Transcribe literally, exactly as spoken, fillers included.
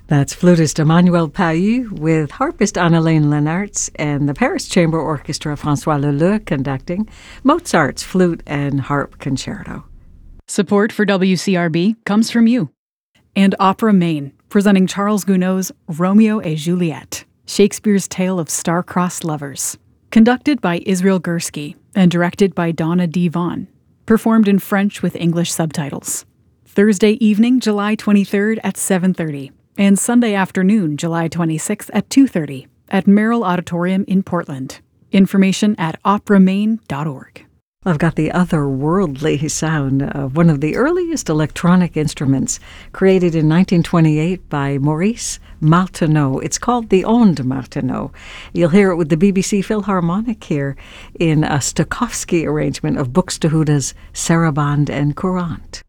That's flutist Emmanuel Pahud with harpist Annelaine Lenartz and the Paris Chamber Orchestra François Leleu conducting Mozart's Flute and Harp Concerto. Support for W C R B comes from you. And Opera Maine, presenting Charles Gounod's Romeo et Juliet, Shakespeare's tale of star-crossed lovers. Conducted by Israel Gursky and directed by Donna D. Vaughn. Performed in French with English subtitles. Thursday evening, July twenty-third at seven thirty. And Sunday afternoon, July twenty-sixth at two thirty at Merrill Auditorium in Portland. Information at opera maine dot org. I've got the otherworldly sound of one of the earliest electronic instruments created in nineteen twenty-eight by Maurice Martineau. It's called the Onde Martineau. You'll hear it with the B B C Philharmonic here in a Stokowski arrangement of Buxtehude's Sarabande and Courante.